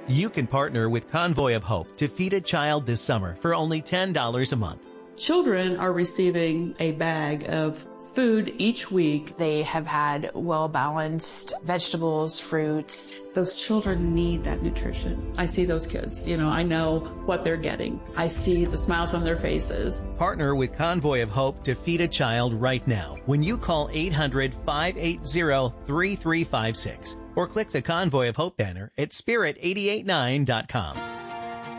You can partner with Convoy of Hope to feed a child this summer for only $10 a month. Children are receiving a bag of food each week. They have had well-balanced vegetables, fruits. Those children need that nutrition. I see those kids, I know what they're getting. I see the smiles on their faces. Partner with Convoy of Hope to feed a child right now when you call 800-580-3356 or click the Convoy of Hope banner at spirit889.com.